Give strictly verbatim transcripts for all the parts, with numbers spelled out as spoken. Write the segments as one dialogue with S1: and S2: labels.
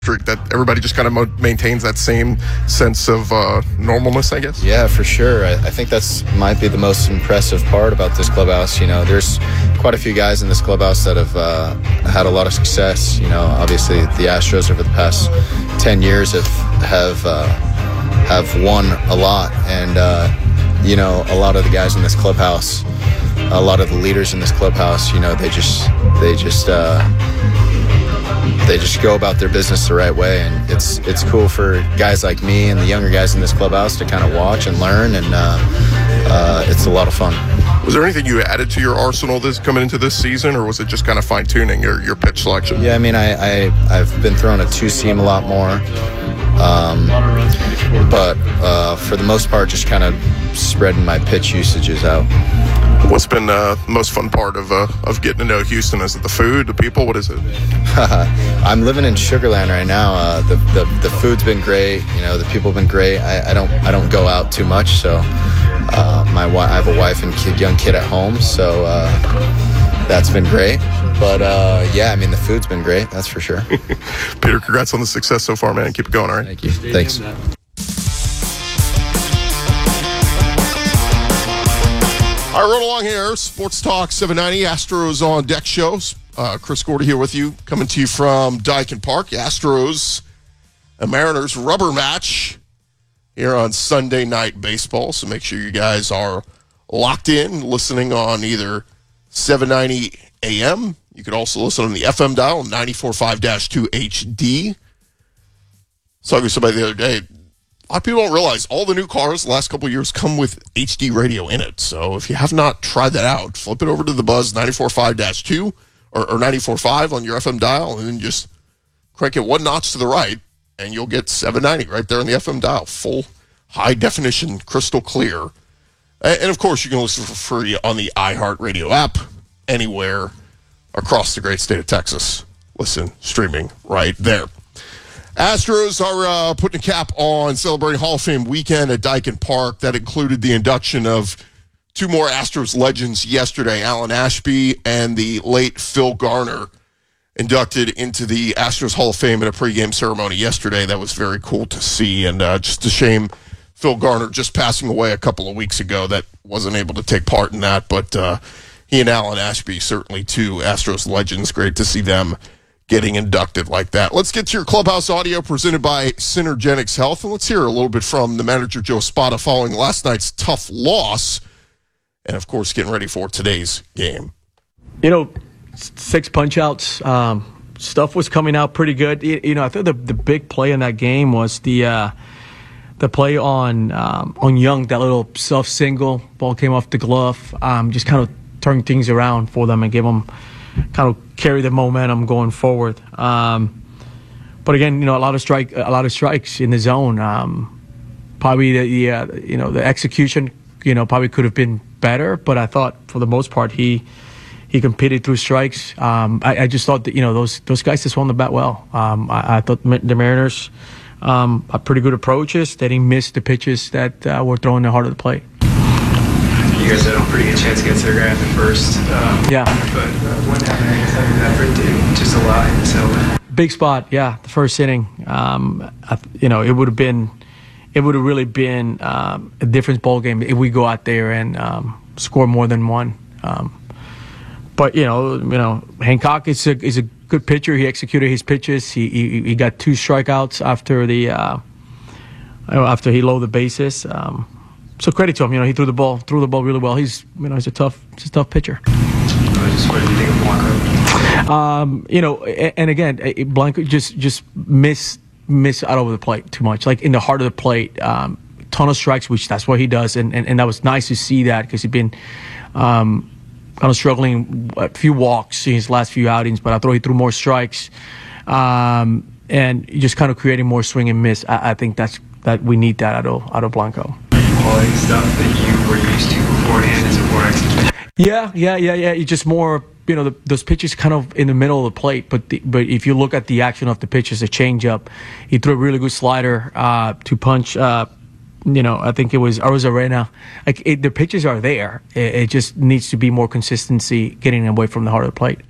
S1: that everybody just kind of mo- maintains that same sense of uh, normalness, I guess?
S2: Yeah, for sure. I, I think that's might be the most impressive part about this clubhouse. You know, there's quite a few guys in this clubhouse that have uh, had a lot of success. You know, obviously the Astros over the past ten years have have uh, have won a lot, and uh, you know, a lot of the guys in this clubhouse, a lot of the leaders in this clubhouse, you know, they just they just. Uh, They just go about their business the right way, and it's it's cool for guys like me and the younger guys in this clubhouse to kind of watch and learn, and uh, uh, it's a lot of fun.
S1: Was there anything you added to your arsenal this coming into this season, or was it just kind of fine tuning your, your pitch selection?
S2: Yeah, I mean, I, I I've been throwing a two seam a lot more, um, but uh, for the most part, just kind of spreading my pitch usages out.
S1: What's been uh, the most fun part of uh, of getting to know Houston? Is it the food, the people? What is it?
S2: I'm living in Sugarland right now. Uh, the, the the food's been great. You know, the people have been great. I, I don't I don't go out too much, so uh, my I have a wife and kid, young kid at home, so uh, that's been great. But uh, yeah, I mean, the food's been great. That's for sure.
S1: Peter, congrats on the success so far, man. Keep it going. All right.
S2: Thank you. Thanks.
S1: All right, roll along here. Sports Talk seven ninety, Astros on Deck shows. Uh, Chris Gordy here with you, coming to you from Daikin Park. Astros and Mariners rubber match here on Sunday Night Baseball. So make sure you guys are locked in, listening on either seven ninety A M. You could also listen on the F M dial, ninety-four point five two H D. So I was talking to somebody the other day. A lot of people don't realize all the new cars the last couple of years come with H D radio in it. So if you have not tried that out, flip it over to the Buzz ninety-four point five two or, or ninety-four point five on your F M dial, and then just crank it one notch to the right, and you'll get seven ninety right there on the F M dial. Full, high-definition, crystal clear. And, of course, you can listen for free on the iHeartRadio app anywhere across the great state of Texas. Listen, streaming right there. Astros are uh, putting a cap on celebrating Hall of Fame weekend at Daikin Park. That included the induction of two more Astros legends yesterday, Alan Ashby and the late Phil Garner, inducted into the Astros Hall of Fame in a pregame ceremony yesterday. That was very cool to see, and uh, just a shame Phil Garner just passing away a couple of weeks ago that wasn't able to take part in that, but uh, he and Alan Ashby, certainly two Astros legends. Great to see them getting inducted like that. Let's get to your clubhouse audio presented by Synergenics Health, and let's hear a little bit from the manager, Joe Spada, following last night's tough loss, and, of course, getting ready for today's game.
S3: You know, six punch-outs, um, stuff was coming out pretty good. You, you know, I think the the big play in that game was the uh, the play on um, on Young, that little self-single, ball came off the glove, um, just kind of turned things around for them and gave them kind of carry the momentum going forward. Um, but again, you know, a lot of strike, a lot of strikes in the zone. Um, probably the, the uh, you know, the execution, you know, probably could have been better. But I thought for the most part he he competed through strikes. Um, I, I just thought that, you know, those those guys just swung the bat well. Um, I, I thought the Mariners um, had pretty good approaches. They didn't miss the pitches that uh, were thrown in the heart of the plate.
S4: You guys had a pretty good chance against their guy in the first. Um,
S3: yeah.
S4: But uh, what happened in the second effort to just allow him to sell?
S3: Big spot, yeah. The first inning, um, I, you know, it would have been, it would have really been um, a different ball game if we go out there and um, score more than one. Um, but you know, you know, Hancock is a is a good pitcher. He executed his pitches. He he, he got two strikeouts after the uh, after he loaded the bases. Um, So credit to him, you know, he threw the ball, threw the ball really well. He's, you know, he's a tough, he's a tough pitcher.
S4: Just what did you think of Blanco?
S3: Um, you know, and, and again, Blanco just just miss miss out over the plate too much, like in the heart of the plate. Um, ton of strikes, which that's what he does, and and, and that was nice to see that because he'd been um, kind of struggling a few walks in his last few outings, but I thought he threw more strikes, um, and just kind of creating more swing and miss. I, I think that's that we need that out of out of Blanco.
S4: Quality stuff that you were used to beforehand is more execution.
S3: Yeah, yeah, yeah, yeah. It's just more, you know, the, those pitches kind of in the middle of the plate. But the, but if you look at the action of the pitches, the changeup, he threw a really good slider uh, to punch. Uh, you know, I think it was Arozarena. Like it, the pitches are there. It, it just needs to be more consistency getting away from the heart of the plate.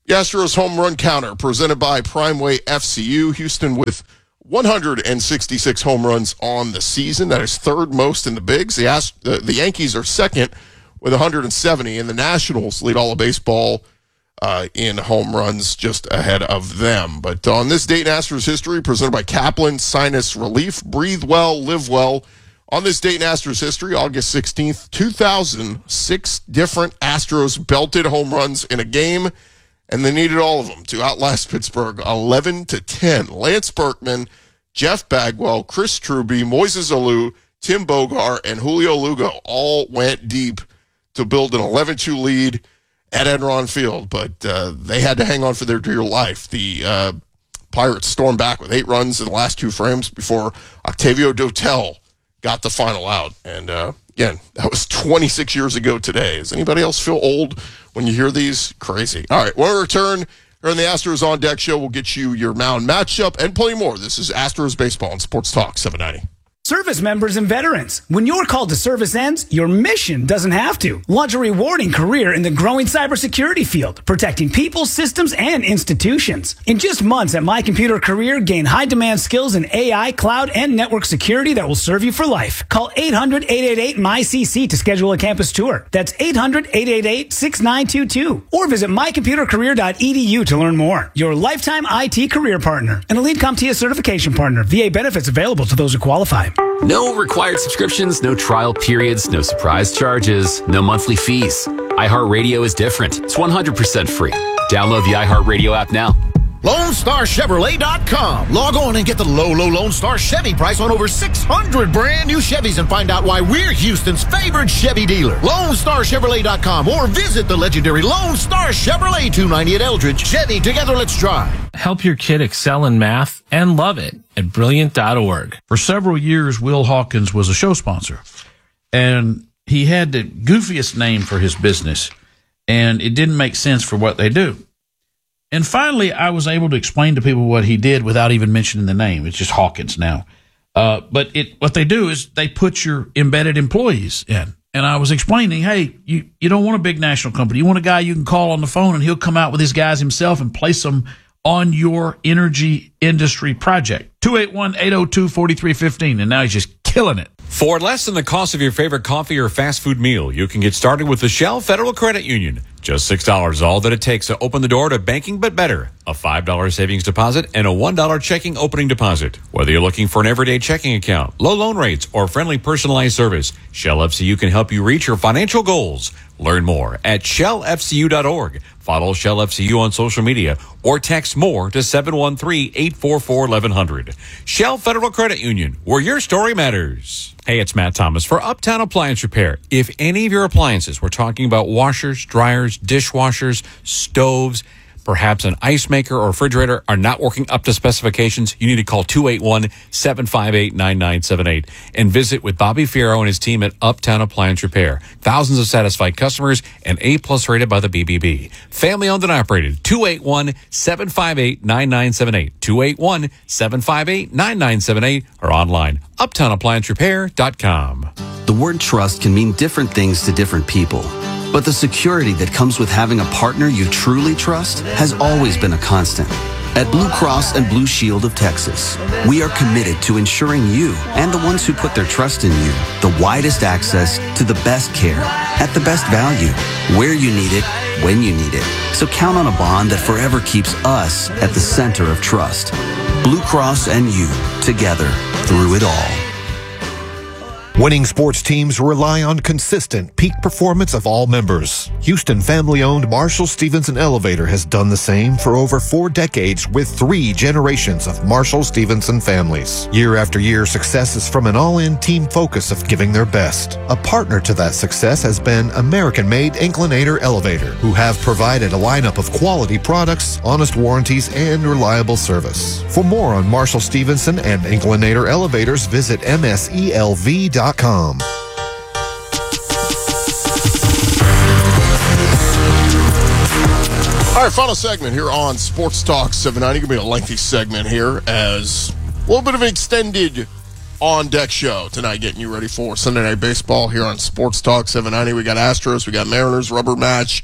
S1: The Astros home run counter presented by Primeway F C U. Houston with one hundred sixty-six home runs on the season. That is third most in the bigs. The, Ast- the, the Yankees are second with one hundred seventy, and the Nationals lead all of baseball uh, in home runs just ahead of them. But on this date in Astros history, presented by Kaplan Sinus Relief, breathe well, live well. On this date in Astros history, August sixteenth, two thousand, six different Astros belted home runs in a game, and they needed all of them to outlast Pittsburgh eleven to ten. Lance Berkman, Jeff Bagwell, Chris Truby, Moises Alou, Tim Bogar, and Julio Lugo all went deep to build an eleven two lead at Enron Field, but uh, they had to hang on for their dear life. The uh, Pirates stormed back with eight runs in the last two frames before Octavio Dotel got the final out. And uh, again, that was twenty-six years ago today. Does anybody else feel old when you hear these? Crazy. All right, when we return here on the Astros On Deck show, we'll get you your mound matchup and plenty more. This is Astros Baseball on Sports Talk seven ninety.
S5: Service members and veterans, when your call to service ends, your mission doesn't have to. Launch a rewarding career in the growing cybersecurity field, protecting people, systems, and institutions. In just months at My Computer Career, gain high-demand skills in A I, cloud, and network security that will serve you for life. Call eight hundred, eight eight eight, M Y C C to schedule a campus tour. That's eight hundred, eight eight eight, six nine two two. Or visit my computer career dot e d u to learn more. Your lifetime I T career partner. An Elite CompTIA certification partner. V A benefits available to those who qualify.
S6: No required subscriptions, no trial periods, no surprise charges, no monthly fees. iHeartRadio is different. It's one hundred percent free. Download the iHeartRadio app now.
S7: Lone Star Chevrolet dot com. Log on and get the low, low Lone Star Chevy price on over six hundred brand new Chevys and find out why we're Houston's favorite Chevy dealer. Lone Star Chevrolet dot com or visit the legendary Lone Star Chevrolet two ninety at Eldridge. Chevy, together let's drive.
S8: Help your kid excel in math and love it at brilliant dot org.
S9: For several years, Will Hawkins was a show sponsor, and he had the goofiest name for his business, and it didn't make sense for what they do. And finally, I was able to explain to people what he did without even mentioning the name. It's just Hawkins now. Uh, but it what they do is they put your embedded employees in. And I was explaining, hey, you, you don't want a big national company. You want a guy you can call on the phone, and he'll come out with his guys himself and place them on your energy industry project. two eight one, eight oh two, four three one five. And now he's just killing it.
S10: For less than the cost of your favorite coffee or fast food meal, you can get started with the Shell Federal Credit Union. Just six dollars is all that it takes to open the door to banking but better. A five dollars savings deposit and a one dollar checking opening deposit. Whether you're looking for an everyday checking account, low loan rates, or friendly personalized service, Shell F C U can help you reach your financial goals. Learn more at shell f c u dot org. Follow Shell F C U on social media or text MORE to seven one three, eight four four, eleven hundred. Shell Federal Credit Union, where your story matters. Hey, it's Matt Thomas for Uptown Appliance Repair. If any of your appliances, we're talking about washers, dryers, dishwashers, stoves, perhaps an ice maker or refrigerator are not working up to specifications, you need to call two eight one, seven five eight, nine nine seven eight and visit with Bobby Fierro and his team at Uptown Appliance Repair. Thousands of satisfied customers and A-plus rated by the B B B. Family owned and operated. two eight one, seven five eight, nine nine seven eight. two eight one, seven five eight, nine nine seven eight or online, uptown appliance repair dot com.
S11: The word trust can mean different things to different people. But the security that comes with having a partner you truly trust has always been a constant. At Blue Cross and Blue Shield of Texas, we are committed to ensuring you and the ones who put their trust in you the widest access to the best care at the best value, where you need it, when you need it. So count on a bond that forever keeps us at the center of trust. Blue Cross and you, together, through it all.
S12: Winning sports teams rely on consistent peak performance of all members. Houston family-owned Marshall Stevenson Elevator has done the same for over four decades with three generations of Marshall Stevenson families. Year after year, success is from an all-in team focus of giving their best. A partner to that success has been American-made Inclinator Elevator, who have provided a lineup of quality products, honest warranties, and reliable service. For more on Marshall Stevenson and Inclinator Elevators, visit M S E L V dot com.
S1: All right, final segment here on Sports Talk seven ninety. Going to be a lengthy segment here as a little bit of an extended on-deck show tonight, getting you ready for Sunday Night Baseball here on Sports Talk seven ninety. We got Astros, we got Mariners, rubber match.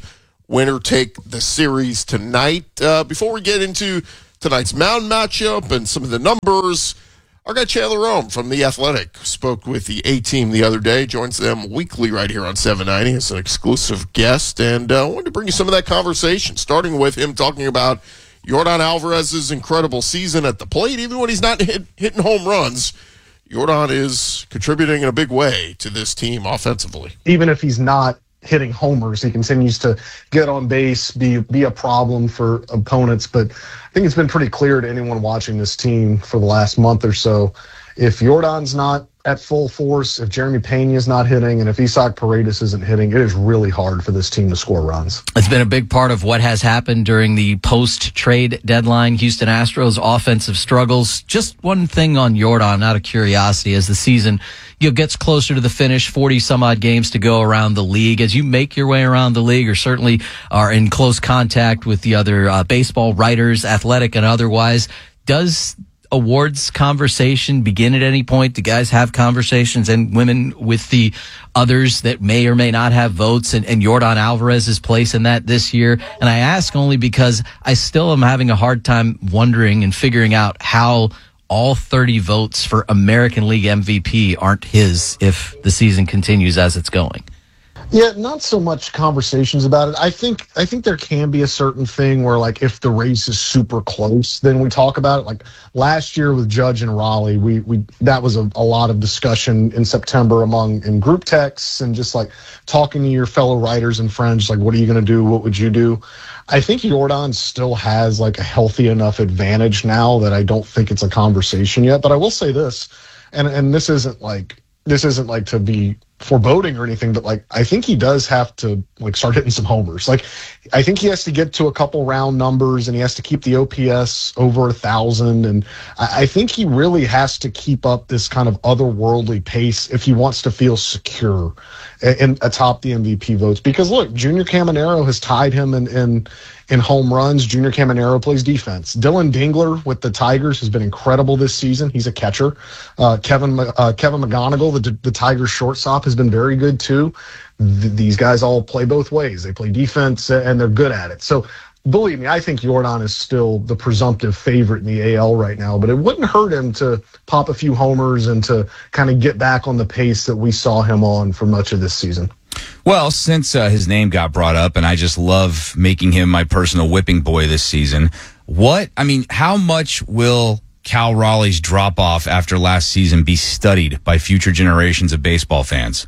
S1: winner take the series tonight. Uh, before we get into tonight's mound matchup and some of the numbers, our guy Chandler Rome from The Athletic spoke with the A-Team the other day, joins them weekly right here on seven ninety as an exclusive guest, and I uh, wanted to bring you some of that conversation, starting with him talking about Yordan Alvarez's incredible season at the plate. Even when he's not hit, hitting home runs, Yordan is contributing in a big way to this team offensively.
S13: Even if he's not hitting homers, he continues to get on base, be be a problem for opponents. But I think it's been pretty clear to anyone watching this team for the last month or so, if Yordan's not at full force, if Jeremy Pena is not hitting, and if Isaac Paredes isn't hitting, it is really hard for this team to score runs.
S14: It's been a big part of what has happened during the post-trade deadline. Houston Astros offensive struggles. Just one thing on Yordan, out of curiosity, as the season you know, gets closer to the finish, forty some odd games to go around the league. As you make your way around the league, or certainly are in close contact with the other uh, baseball writers, athletic and otherwise, does awards conversation begin at any point? Do guys have conversations, and women with the others that may or may not have votes, and, and Yordan Alvarez's place in that this year? And I ask only because I still am having a hard time wondering and figuring out how all thirty votes for American League M V P aren't his if the season continues as it's going.
S13: Yeah, not so much conversations about it. I think I think there can be a certain thing where, like, if the race is super close, then we talk about it. Like last year with Judge and Raleigh, we we that was a, a lot of discussion in September among in group texts and just like talking to your fellow writers and friends, like, what are you going to do? What would you do? I think Yordan still has like a healthy enough advantage now that I don't think it's a conversation yet. But I will say this, and and this isn't like this isn't like to be foreboding or anything, but like I think he does have to like start hitting some homers. Like I think he has to get to a couple round numbers, and he has to keep the O P S over a thousand, and I, I think he really has to keep up this kind of otherworldly pace if he wants to feel secure in atop the M V P votes. Because look, Junior Caminero has tied him in in in home runs. Junior Caminero plays defense. Dylan Dingler with the Tigers has been incredible this season. He's a catcher. Uh, Kevin uh, Kevin McGonigal, the the Tigers shortstop, has been very good too. Th- these guys all play both ways. They play defense and they're good at it. So believe me, I think Yordan is still the presumptive favorite in the A L right now, but it wouldn't hurt him to pop a few homers and to kind of get back on the pace that we saw him on for much of this season.
S15: Well, since uh, his name got brought up, and I just love making him my personal whipping boy this season, what, I mean, how much will Cal Raleigh's drop-off after last season be studied by future generations of baseball fans?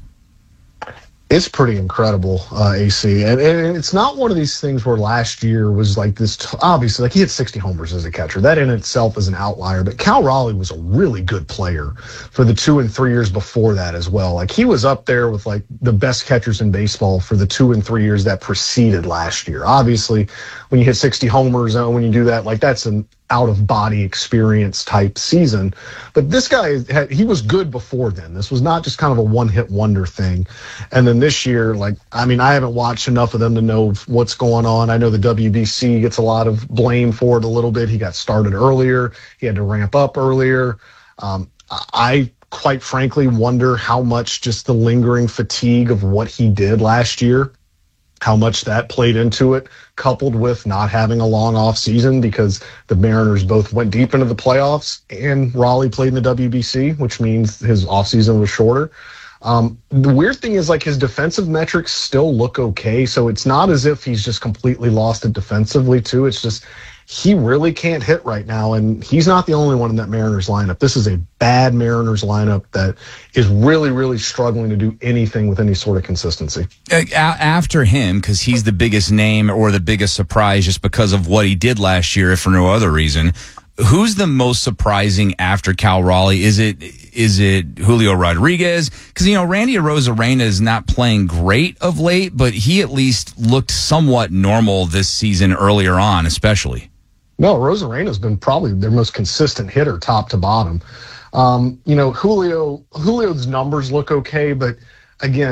S13: It's pretty incredible, uh, A C. And, and it's not one of these things where last year was like this, t- obviously, like he hit sixty homers as a catcher. That in itself is an outlier. But Cal Raleigh was a really good player for the two and three years before that as well. Like he was up there with like the best catchers in baseball for the two and three years that preceded last year. Obviously, when you hit sixty homers, and when you do that, like that's an out-of-body experience type season. But this guy, had, he was good before then. This was not just kind of a one-hit wonder thing. And then this year, like, I mean, I haven't watched enough of them to know what's going on. I know the W B C gets a lot of blame for it a little bit. He got started earlier. He had to ramp up earlier. Um, I quite frankly wonder how much just the lingering fatigue of what he did last year, how much that played into it, coupled with not having a long off season because the Mariners both went deep into the playoffs and Raleigh played in the W B C, which means his off season was shorter. Um, the weird thing is like his defensive metrics still look okay. So it's not as if he's just completely lost it defensively too. It's just, he really can't hit right now, and he's not the only one in that Mariners lineup. This is a bad Mariners lineup that is really, really struggling to do anything with any sort of consistency.
S15: After him, because he's the biggest name or the biggest surprise just because of what he did last year, if for no other reason, who's the most surprising after Cal Raleigh? Is it is it Julio Rodriguez? Because, you know, Randy Arozarena is not playing great of late, but he at least looked somewhat normal this season earlier on, especially.
S13: No, Rosarena's been probably their most consistent hitter, top to bottom. Um, you know, Julio Julio's numbers look okay, but again,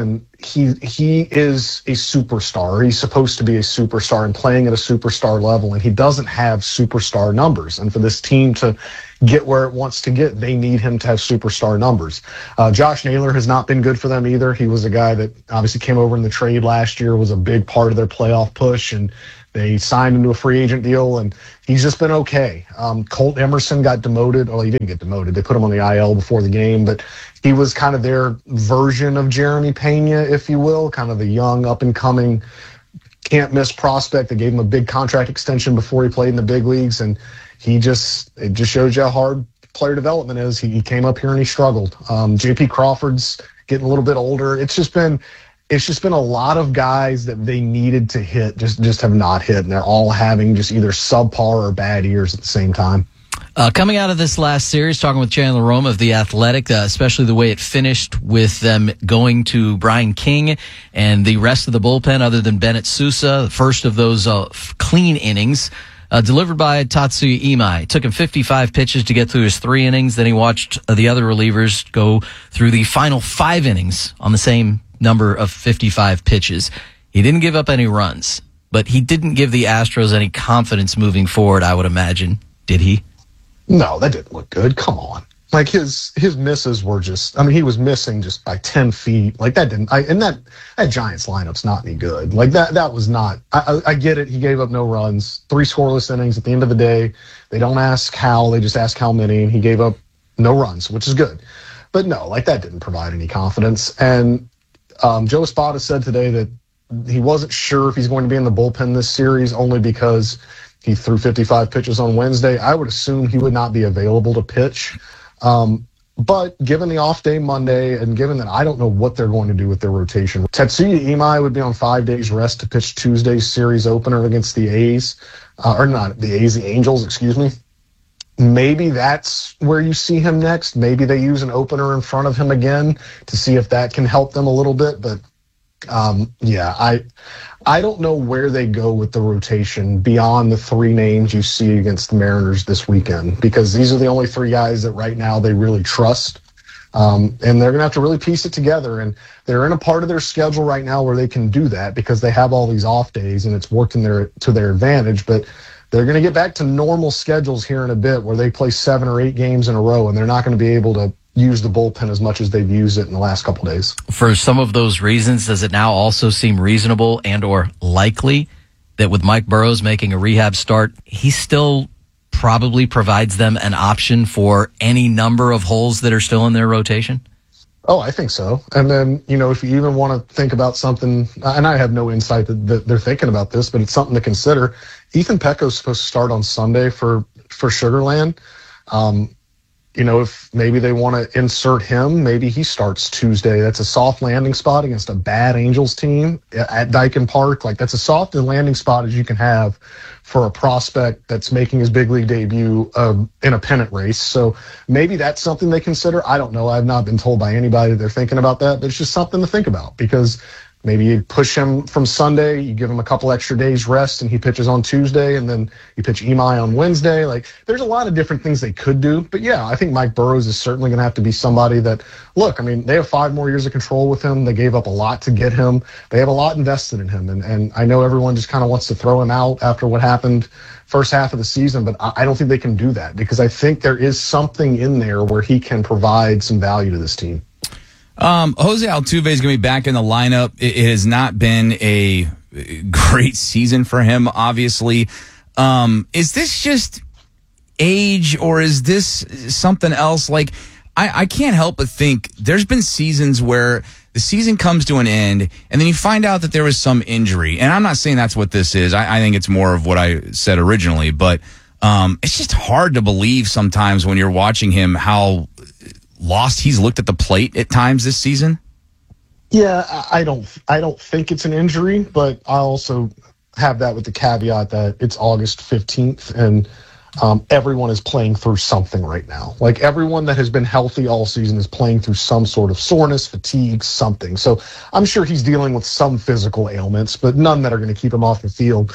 S13: he he is a superstar. He's supposed to be a superstar and playing at a superstar level, and he doesn't have superstar numbers. And for this team to get where it wants to get, they need him to have superstar numbers. Uh, Josh Naylor has not been good for them either. He was a guy that obviously came over in the trade last year, was a big part of their playoff push, and they signed into a free agent deal, and he's just been okay. Um, Colt Emerson got demoted. Well, he didn't get demoted. They put him on the I L before the game, but he was kind of their version of Jeremy Pena, if you will, kind of the young, up-and-coming, can't-miss prospect. They gave him a big contract extension before he played in the big leagues, and he just it just shows you how hard player development is. He, he came up here and he struggled. Um, J P Crawford's getting a little bit older. It's just been it's just been a lot of guys that they needed to hit just just have not hit, and they're all having just either subpar or bad years at the same time.
S14: Uh, coming out of this last series, talking with Chandler Rome of The Athletic, uh, especially the way it finished with them going to Brian King and the rest of the bullpen other than Bennett Sousa, the first of those uh, clean innings, uh, delivered by Tatsuya Imai. It took him fifty-five pitches to get through his three innings. Then he watched uh, the other relievers go through the final five innings on the same number of fifty-five pitches. He didn't give up any runs, but he didn't give the Astros any confidence moving forward, I would imagine. Did he?
S13: No, that didn't look good. Come on. Like his his misses were just, I mean, he was missing just by ten feet. Like that didn't, I, and that, that Giants lineup's not any good. Like that, that was not, I, I, I get it. He gave up no runs, three scoreless innings. At the end of the day, they don't ask how, they just ask how many. And he gave up no runs, which is good. But no, like that didn't provide any confidence. And um, Joe Espada said today that he wasn't sure if he's going to be in the bullpen this series only because he threw fifty-five pitches on Wednesday. I would assume he would not be available to pitch. Um, but given the off day Monday and given that I don't know what they're going to do with their rotation, Tatsuya Imai would be on five days rest to pitch Tuesday's series opener against the A's, uh, or not the A's, the Angels, excuse me. Maybe that's where you see him next. Maybe they use an opener in front of him again to see if that can help them a little bit. But um, yeah, I I don't know where they go with the rotation beyond the three names you see against the Mariners this weekend, because these are the only three guys that right now they really trust. Um, and they're going to have to really piece it together. And they're in a part of their schedule right now where they can do that because they have all these off days and it's worked in their, to their advantage. But they're going to get back to normal schedules here in a bit where they play seven or eight games in a row, and they're not going to be able to use the bullpen as much as they've used it in the last couple of days.
S14: For some of those reasons, does it now also seem reasonable and or likely that with Mike Burrows making a rehab start, he still probably provides them an option for any number of holes that are still in their rotation?
S13: Oh, I think so. And then, you know, if you even want to think about something, and I have no insight that, that they're thinking about this, but it's something to consider. Ethan Pecco's supposed to start on Sunday for, for Sugarland. Um, you know, if maybe they want to insert him, maybe he starts Tuesday. That's a soft landing spot against a bad Angels team at Daikin Park. Like, that's a soft landing spot as you can have for a prospect that's making his big league debut um, in a pennant race. So maybe that's something they consider. I don't know. I've not been told by anybody that they're thinking about that, but it's just something to think about, because maybe you push him from Sunday, you give him a couple extra days rest, and he pitches on Tuesday, and then you pitch Imai on Wednesday. Like, there's a lot of different things they could do. But, yeah, I think Mike Burrows is certainly going to have to be somebody that, look, I mean, they have five more years of control with him. They gave up a lot to get him. They have a lot invested in him. And, and I know everyone just kind of wants to throw him out after what happened first half of the season, but I, I don't think they can do that, because I think there is something in there where he can provide some value to this team.
S15: Um, Jose Altuve is going to be back in the lineup. It, it has not been a great season for him, obviously. Um, is this just age, or is this something else? Like, I, I can't help but think there's been seasons where the season comes to an end, and then you find out that there was some injury. And I'm not saying that's what this is. I, I think it's more of what I said originally. But um, it's just hard to believe sometimes when you're watching him how lost he's looked at the plate at times this season.
S13: Yeah, I don't I don't think it's an injury, but I also have that with the caveat that it's August fifteenth, and um, everyone is playing through something right now. Like, everyone that has been healthy all season is playing through some sort of soreness, fatigue, something. So I'm sure he's dealing with some physical ailments, but none that are going to keep him off the field.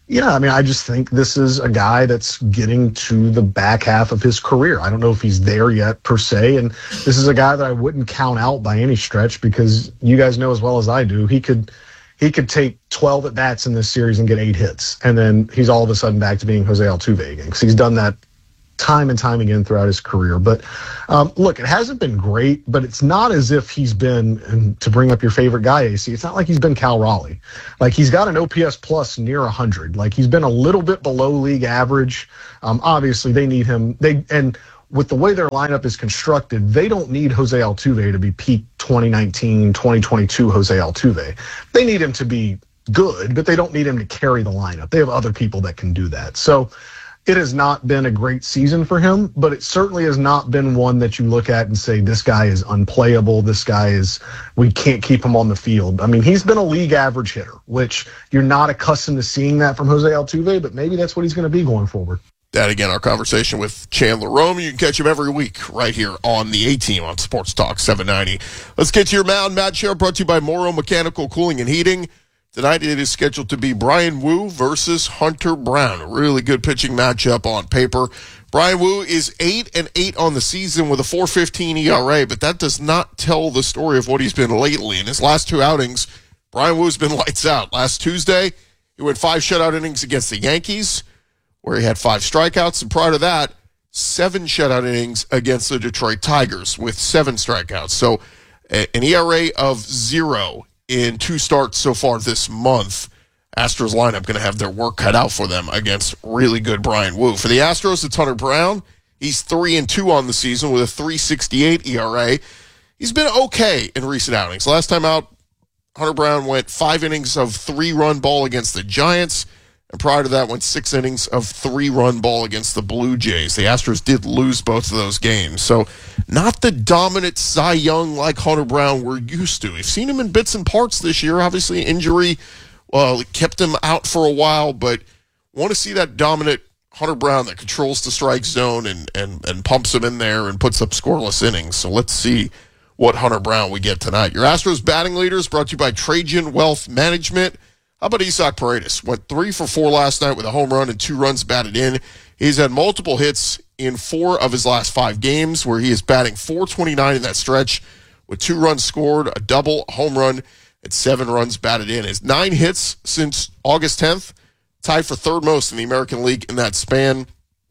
S13: Yeah, I mean, I just think this is a guy that's getting to the back half of his career. I don't know if he's there yet per se, and this is a guy that I wouldn't count out by any stretch because you guys know as well as I do, he could he could take twelve at bats in this series and get eight hits, and then he's all of a sudden back to being Jose Altuve again because he's done that time and time again throughout his career. But um, look, it hasn't been great, but it's not as if he's been, and to bring up your favorite guy, A C, it's not like he's been Cal Raleigh. Like, he's got an O P S plus near one hundred. Like, he's been a little bit below league average. Um, obviously, they need him. They and with the way their lineup is constructed, they don't need Jose Altuve to be peak twenty nineteen, twenty twenty-two Jose Altuve. They need him to be good, but they don't need him to carry the lineup. They have other people that can do that. So it has not been a great season for him, but it certainly has not been one that you look at and say, this guy is unplayable. This guy is, we can't keep him on the field. I mean, he's been a league average hitter, which you're not accustomed to seeing that from Jose Altuve, but maybe that's what he's going to be going forward.
S1: That, again, our conversation with Chandler Rome. You can catch him every week right here on the A-Team on Sports Talk seven ninety. Let's get to your Mound Mad Show, brought to you by Morrow Mechanical Cooling and Heating. Tonight it is scheduled to be Brian Wu versus Hunter Brown. A really good pitching matchup on paper. Brian Wu is eight and eight on the season with a four fifteen E R A, but that does not tell the story of what he's been lately. In his last two outings, Brian Wu's been lights out. Last Tuesday, he went five shutout innings against the Yankees, where he had five strikeouts, and prior to that, seven shutout innings against the Detroit Tigers with seven strikeouts. So an E R A of zero in two starts so far this month. Astros lineup going to have their work cut out for them against really good Brian Wu. For the Astros, it's Hunter Brown. He's three and two on the season with a three sixty-eight E R A. He's been okay in recent outings. Last time out, Hunter Brown went five innings of three-run ball against the Giants, and prior to that went six innings of three-run ball against the Blue Jays. The Astros did lose both of those games. So not the dominant Cy Young like Hunter Brown we're used to. We've seen him in bits and parts this year. Obviously, injury well, kept him out for a while, but want to see that dominant Hunter Brown that controls the strike zone and, and, and pumps him in there and puts up scoreless innings. So let's see what Hunter Brown we get tonight. Your Astros batting leaders brought to you by Trajan Wealth Management. How about Isaac Paredes? Went three for four last night with a home run and two runs batted in. He's had multiple hits in four of his last five games, where he is batting four twenty-nine in that stretch with two runs scored, a double, a home run, and seven runs batted in. His nine hits since August tenth, tied for third most in the American League in that span.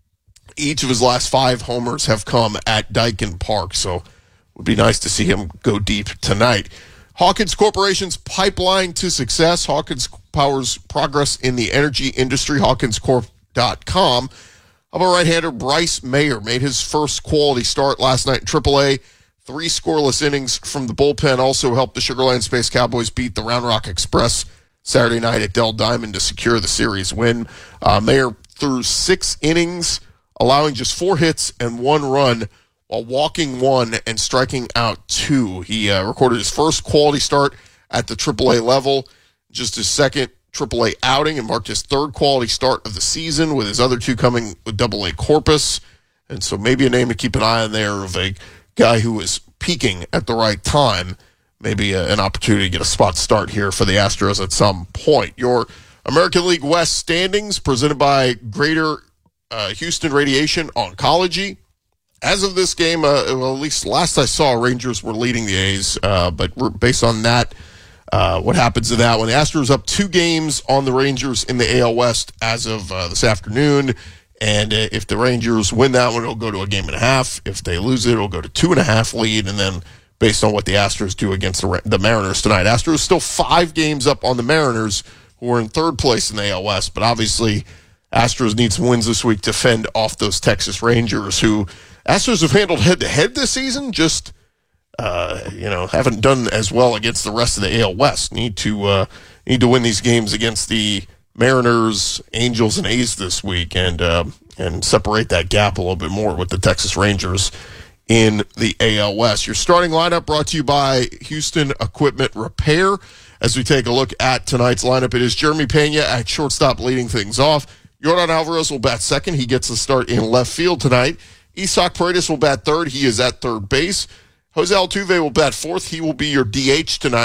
S1: Each of his last five homers have come at Daikin Park, so it would be nice to see him go deep tonight. Hawkins Corporation's pipeline to success. Hawkins powers progress in the energy industry, hawkins corp dot com. How about right-hander Bryce Mayer made his first quality start last night in triple A. Three scoreless innings from the bullpen also helped the Sugar Land Space Cowboys beat the Round Rock Express Saturday night at Dell Diamond to secure the series win. Uh, Mayer threw six innings, allowing just four hits and one run, while walking one and striking out two. He uh, recorded his first quality start at the triple A level, just his second triple A outing, and marked his third quality start of the season, with his other two coming with double A Corpus. And so maybe a name to keep an eye on there of a guy who is peaking at the right time. Maybe a, an opportunity to get a spot start here for the Astros at some point. Your American League West standings presented by Greater uh, Houston Radiation Oncology. As of this game, uh, well, at least last I saw, Rangers were leading the A's. Uh, but based on that, uh, what happens to that when the Astros up two games on the Rangers in the A L West as of uh, this afternoon? And uh, if the Rangers win that one, it'll go to a game and a half. If they lose it, it'll go to two and a half lead. And then based on what the Astros do against the, the Mariners tonight, Astros still five games up on the Mariners, who are in third place in the A L West. But obviously, Astros need some wins this week to fend off those Texas Rangers, who Astros have handled head-to-head this season, just, uh, you know, haven't done as well against the rest of the A L West. Need to uh, need to win these games against the Mariners, Angels, and A's this week, and uh, and separate that gap a little bit more with the Texas Rangers in the A L West. Your starting lineup brought to you by Houston Equipment Repair. As we take a look at tonight's lineup, it is Jeremy Pena at shortstop leading things off. Yordan Alvarez will bat second. He gets the start in left field tonight. Isaac Paredes will bat third. He is at third base. Jose Altuve will bat fourth. He will be your D H tonight.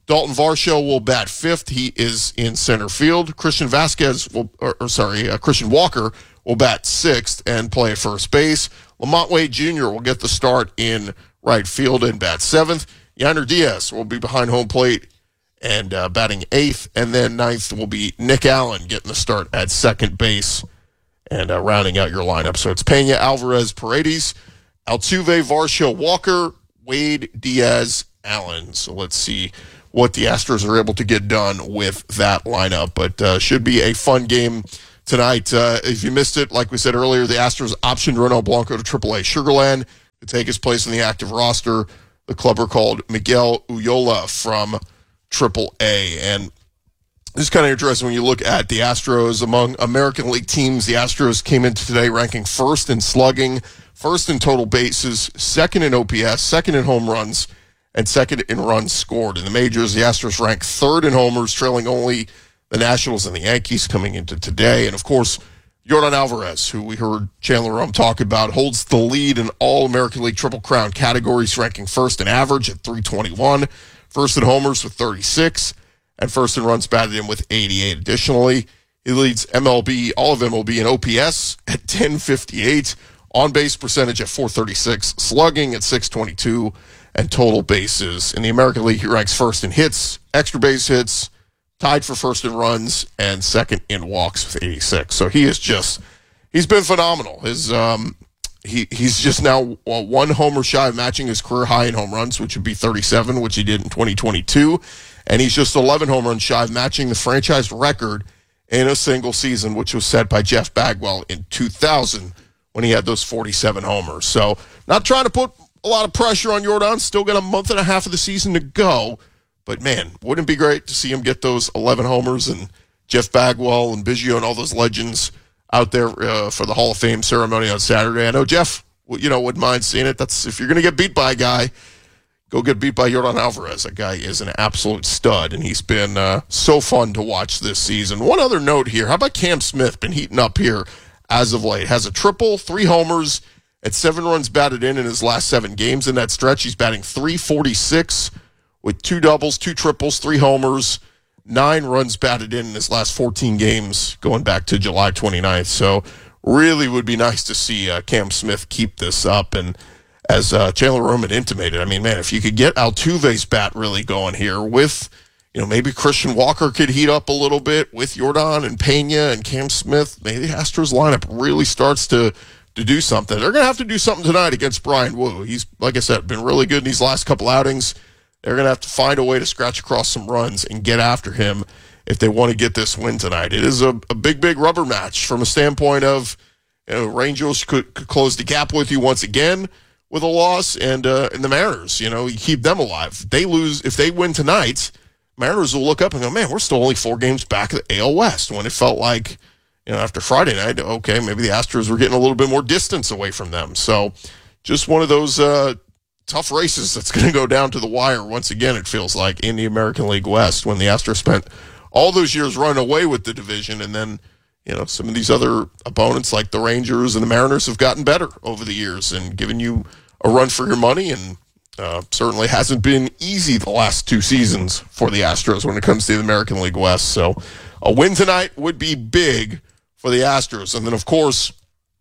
S1: Dalton Varsho will bat fifth. He is in center field. Christian Vasquez will, or, or sorry, uh, Christian Walker will bat sixth and play first base. Lamont Wade Junior will get the start in right field and bat seventh. Yander Diaz will be behind home plate and uh, batting eighth. And then ninth will be Nick Allen getting the start at second base and uh, rounding out your lineup. So it's Pena, Alvarez, Paredes, Altuve, Varsho, Walker, Wade, Diaz, Allen. So let's see what the Astros are able to get done with that lineup. But uh, should be a fun game tonight. Uh, if you missed it, like we said earlier, the Astros optioned Ronald Blanco to triple A Sugarland to take his place in the active roster. The clubber called Miguel Uyola from triple A. And this is kind of interesting when you look at the Astros. Among American League teams, the Astros came into today ranking first in slugging, first in total bases, second in O P S, second in home runs, and second in runs scored. In the majors, the Astros ranked third in homers, trailing only the Nationals and the Yankees coming into today. And, of course, Yordan Alvarez, who we heard Chandler Rum talk about, holds the lead in all American League Triple Crown categories, ranking first in average at three twenty-one, first in homers with thirty-six, and first in runs batted in with eighty-eight. Additionally, he leads M L B, all of M L B in O P S at ten fifty-eight, on-base percentage at four thirty-six, slugging at six twenty-two, and total bases. In the American League, he ranks first in hits, extra base hits, tied for first in runs, and second in walks with eighty-six. So he is just, he's been phenomenal. His um, he he's just now one homer shy of matching his career high in home runs, which would be thirty-seven, which he did in twenty twenty-two. And he's just eleven home runs shy of matching the franchise record in a single season, which was set by Jeff Bagwell in two thousand when he had those forty-seven homers. So not trying to put a lot of pressure on Yordan. Still got a month and a half of the season to go. But, man, wouldn't it be great to see him get those eleven homers and Jeff Bagwell and Biggio and all those legends out there uh, for the Hall of Fame ceremony on Saturday? I know Jeff, you know, wouldn't mind seeing it. That's if you're going to get beat by a guy, go get beat by Yordan Alvarez. That guy is an absolute stud, and he's been uh, so fun to watch this season. One other note here. How about Cam Smith? Been heating up here as of late. Has a triple, three homers, and seven runs batted in in his last seven games in that stretch. He's batting three forty-six with two doubles, two triples, three homers, nine runs batted in in his last fourteen games going back to July twenty-ninth. So really would be nice to see uh, Cam Smith keep this up. And as uh, Chandler Roman intimated, I mean, man, if you could get Altuve's bat really going here with, you know, maybe Christian Walker could heat up a little bit with Yordan and Pena and Cam Smith, maybe the Astros lineup really starts to to do something. They're going to have to do something tonight against Brian Wu. He's, like I said, been really good in these last couple outings. They're going to have to find a way to scratch across some runs and get after him if they want to get this win tonight. It is a, a big, big rubber match from a standpoint of, you know, Rangers could, could close the gap with you once again with a loss, and uh, and the Mariners, you know, you keep them alive. They lose, if they win tonight, Mariners will look up and go, man, we're still only four games back of the A L West, when it felt like, you know, after Friday night, okay, maybe the Astros were getting a little bit more distance away from them. So just one of those uh, tough races that's going to go down to the wire once again, it feels like, in the American League West, when the Astros spent all those years running away with the division, and then, you know, some of these other opponents like the Rangers and the Mariners have gotten better over the years and given you a run for your money, and uh, certainly hasn't been easy the last two seasons for the Astros when it comes to the American League West. So a win tonight would be big for the Astros. And then, of course,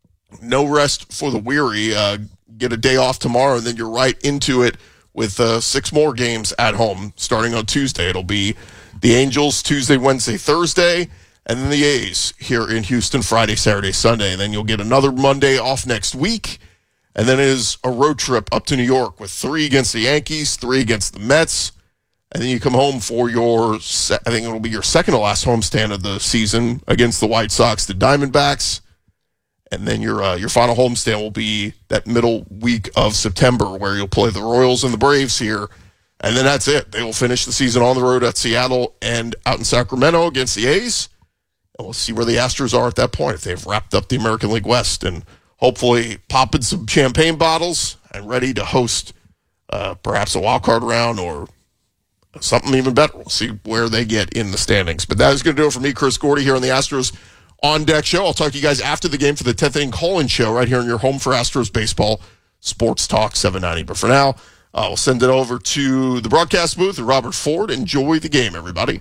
S1: no rest for the weary. Uh, get a day off tomorrow, and then you're right into it with uh, six more games at home starting on Tuesday. It'll be the Angels Tuesday, Wednesday, Thursday, and then the A's here in Houston Friday, Saturday, Sunday. And then you'll get another Monday off next week. And then it is a road trip up to New York with three against the Yankees, three against the Mets. And then you come home for your, I think it'll be your second to last homestand of the season against the White Sox, the Diamondbacks. And then your uh, your final homestand will be that middle week of September, where you'll play the Royals and the Braves here. And then that's it. They will finish the season on the road at Seattle and out in Sacramento against the A's. And we'll see where the Astros are at that point, if they've wrapped up the American League West and hopefully popping some champagne bottles and ready to host uh, perhaps a wild card round or something even better. We'll see where they get in the standings. But that is going to do it for me, Chris Gordy, here on the Astros On Deck Show. I'll talk to you guys after the game for the tenth inning call-in show right here on your home for Astros baseball, Sports Talk seven ninety. But for now, Uh, we'll send it over to the broadcast booth with Robert Ford. Enjoy the game, everybody.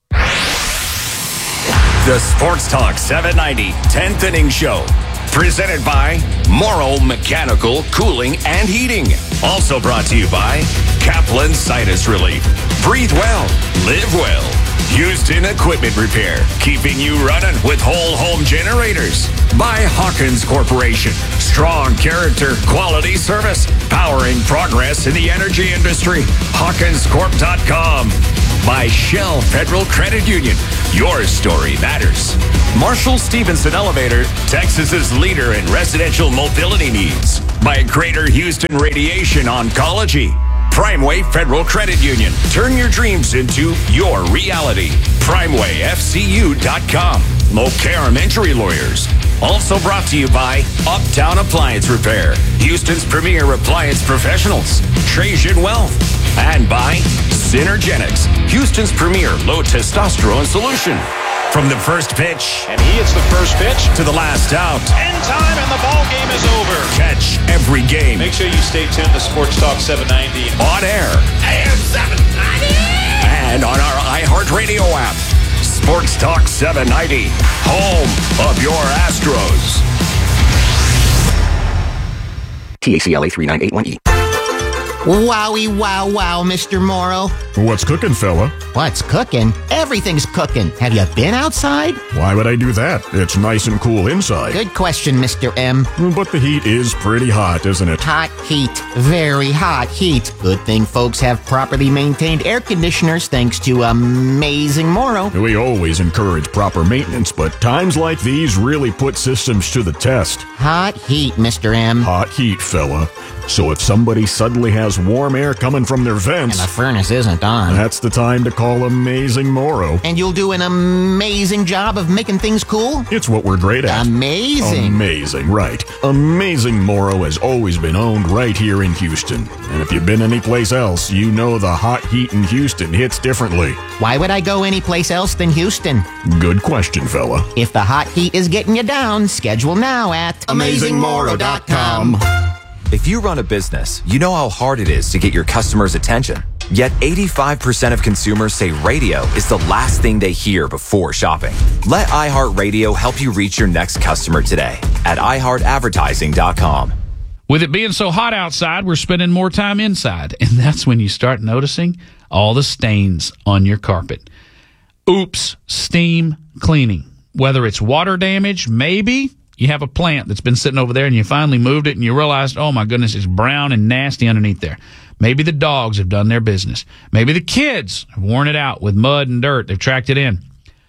S16: The Sports Talk seven ninety tenth Inning Show. Presented by Morrow Mechanical Cooling and Heating. Also brought to you by Kaplan Sinus Relief. Breathe well. Live well. Houston Equipment Repair. Keeping you running with whole home generators. By Hawkins Corporation. Strong character, quality service. Powering progress in the energy industry. Hawkins Corp dot com. By Shell Federal Credit Union. Your story matters. Marshall Stevenson Elevator, Texas's leader in residential mobility needs. By Greater Houston Radiation Oncology. Primeway Federal Credit Union. Turn your dreams into your reality. Primeway F C U dot com. Mokaram Injury Lawyers. Also brought to you by Uptown Appliance Repair. Houston's premier appliance professionals. Trajan Wealth. And by Synergenics. Houston's premier low testosterone solution. From the first pitch.
S17: And he hits the first pitch.
S16: To the last out.
S17: End time and the ball game is over.
S16: Catch every game.
S17: Make sure you stay tuned to Sports Talk seven ninety.
S16: On air.
S17: A M seven ninety.
S16: And on our iHeartRadio app. Sports Talk seven ninety. Home of your Astros.
S18: T A C L A three nine eight one E.
S19: Wowie, wow, wow, Mister Morrow.
S20: What's cooking, fella?
S19: What's cooking? Everything's cooking. Have you been outside?
S20: Why would I do that? It's nice and cool inside.
S19: Good question, Mister M.
S20: But the heat is pretty hot, isn't it?
S19: Hot heat. Very hot heat. Good thing folks have properly maintained air conditioners thanks to Amazing Morrow.
S20: We always encourage proper maintenance, but times like these really put systems to the test.
S19: Hot heat, Mister M.
S20: Hot heat, fella. So if somebody suddenly has warm air coming from their vents...
S19: And the furnace isn't on.
S20: That's the time to call Amazing Morrow.
S19: And you'll do an amazing job of making things cool?
S20: It's what we're great at.
S19: Amazing.
S20: Amazing, right. Amazing Morrow has always been owned right here in Houston. And if you've been anyplace else, you know the hot heat in Houston hits differently.
S19: Why would I go anyplace else than Houston?
S20: Good question, fella.
S19: If the hot heat is getting you down, schedule now at
S21: Amazing Morrow dot com. If you run a business, you know how hard it is to get your customers' attention. Yet eighty-five percent of consumers say radio is the last thing they hear before shopping. Let iHeartRadio help you reach your next customer today at i heart advertising dot com.
S9: With it being so hot outside, we're spending more time inside. And that's when you start noticing all the stains on your carpet. Oops, steam cleaning. Whether it's water damage, maybe you have a plant that's been sitting over there and you finally moved it and you realized, oh my goodness, it's brown and nasty underneath there. Maybe the dogs have done their business. Maybe the kids have worn it out with mud and dirt. They've tracked it in.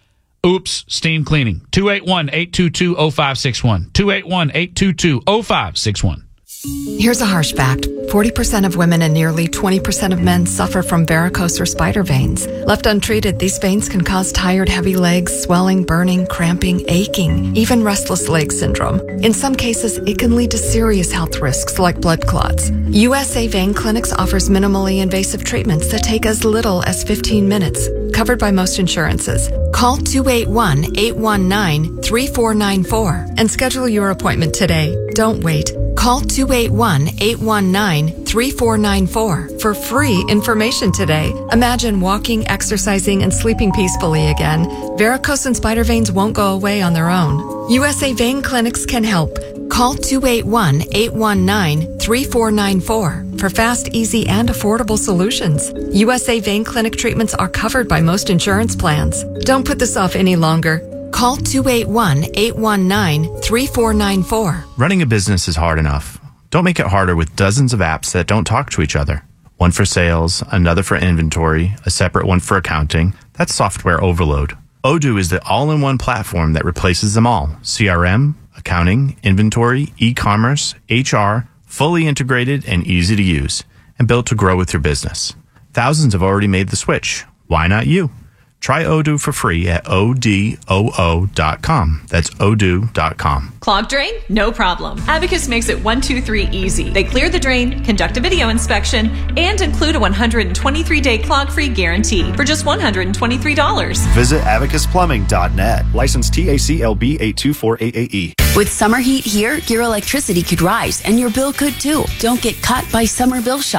S9: Oops, steam cleaning. two eight one, eight two two, zero five six one. two eight one, eight two two, zero five six one.
S22: Here's a harsh fact. forty percent of women and nearly twenty percent of men suffer from varicose or spider veins. Left untreated, these veins can cause tired, heavy legs, swelling, burning, cramping, aching, even restless leg syndrome. In some cases, it can lead to serious health risks like blood clots. U S A Vein Clinics offers minimally invasive treatments that take as little as fifteen minutes, covered by most insurances. Call two eight one, eight one nine, three four nine four and schedule your appointment today. Don't wait. Call two eight one, eight one nine, three four nine four for free information today. Imagine walking, exercising, and sleeping peacefully again. Varicose and spider veins won't go away on their own. U S A Vein Clinics can help. Call two eight one, eight one nine, three four nine four for fast, easy, and affordable solutions. U S A Vein Clinic treatments are covered by most insurance plans. Don't put this off any longer. Call two eight one, eight one nine, three four nine four.
S23: Running a business is hard enough. Don't make it harder with dozens of apps that don't talk to each other. One for sales, another for inventory, a separate one for accounting. That's software overload. Odoo is the all-in-one platform that replaces them all. C R M, accounting, inventory, e-commerce, H R, fully integrated and easy to use, and built to grow with your business. Thousands have already made the switch. Why not you? Try Odoo for free at O D O O dot com. That's odoo dot com.
S24: Clogged drain? No problem. Abacus makes it one two three easy. They clear the drain, conduct a video inspection, and include a one hundred twenty-three day clog-free guarantee for just one hundred twenty-three dollars.
S25: Visit abacus plumbing dot net. License T A C L B eight two four eight eight E.
S26: With summer heat here, your electricity could rise, and your bill could too. Don't get caught by summer bill shock.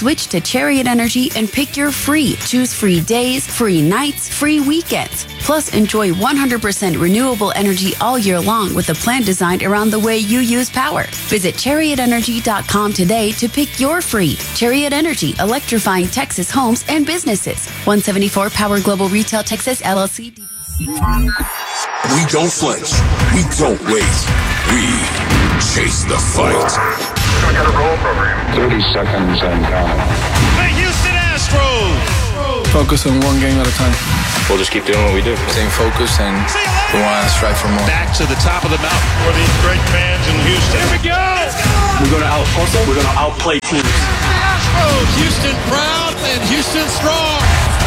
S2: Switch to Chariot Energy and pick your free. Choose free days, free nights, free weekends. Plus, enjoy one hundred percent renewable energy all year long with a plan designed around the way you use power. Visit chariot energy dot com today to pick your free. Chariot Energy, electrifying Texas homes and businesses. one seventy-four Power Global Retail, Texas, L L C.
S3: We don't flinch. We don't wait. We chase the fight.
S4: thirty seconds and counting.
S17: The Houston Astros.
S5: Focus on one game at a time.
S4: We'll just keep doing what we do.
S5: Staying focused, and we want to strive for more.
S17: Back to the top of the mountain for these great fans in Houston. Here we go.
S4: We're going to out hustle. We're going to outplay teams.
S17: Astros, Houston proud and Houston strong.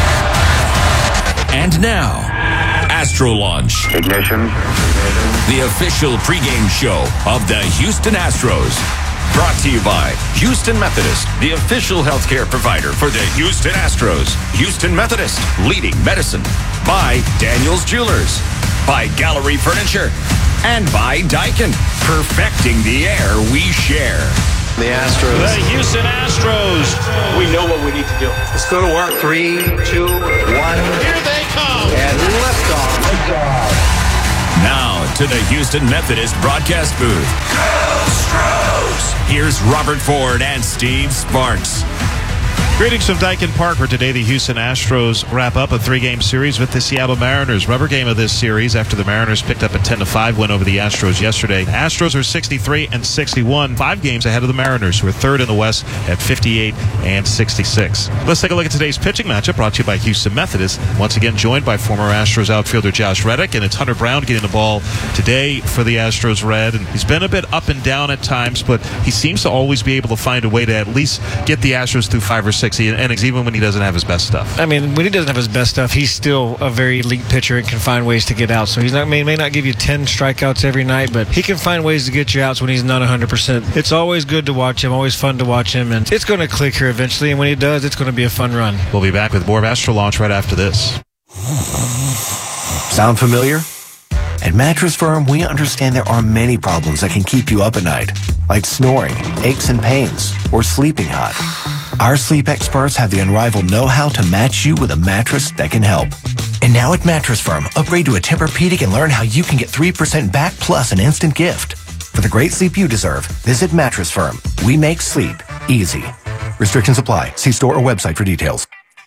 S16: And now, Astro Launch.
S4: Ignition.
S16: The official pregame show of the Houston Astros. Brought to you by Houston Methodist, the official healthcare provider for the Houston Astros. Houston Methodist, leading medicine. By Daniels Jewelers. By Gallery Furniture. And by Daikin, perfecting the air we share.
S4: The Astros.
S17: The Houston Astros.
S4: We know what we need to do. Let's go to work. Three, two, one.
S17: Here they come.
S4: And lift off. Lift off.
S16: Now to the Houston Methodist broadcast booth. Astros. Here's Robert Ford and Steve Sparks.
S17: Greetings from Daikin Park, where today the Houston Astros wrap up a three-game series with the Seattle Mariners. Rubber game of this series after the Mariners picked up a ten to five win over the Astros yesterday. The Astros are sixty-three and sixty-one, five games ahead of the Mariners, who are third in the West at fifty-eight and sixty-six. Let's take a look at today's pitching matchup, brought to you by Houston Methodist. Once again joined by former Astros outfielder Josh Reddick, and it's Hunter Brown getting the ball today for the Astros Red. And he's been a bit up and down at times, but he seems to always be able to find a way to at least get the Astros through five or six innings, even when he doesn't have his best stuff.
S6: I mean, when he doesn't have his best stuff, he's still a very elite pitcher and can find ways to get out. So he's not may, may not give you ten strikeouts every night, but he can find ways to get you outs when he's not one hundred percent. It's always good to watch him, always fun to watch him, and it's going to click here eventually, and when he does, it's going to be a fun run.
S17: We'll be back with more of Astro Launch right after this.
S26: Sound familiar? At Mattress Firm, we understand there are many problems that can keep you up at night, like snoring, aches and pains, or sleeping hot. Our sleep experts have the unrivaled know-how to match you with a mattress that can help. And now at Mattress Firm, upgrade to a Tempur-Pedic and learn how you can get three percent back plus an instant gift. For the great sleep you deserve, visit Mattress Firm. We make sleep easy. Restrictions apply. See store or website for details.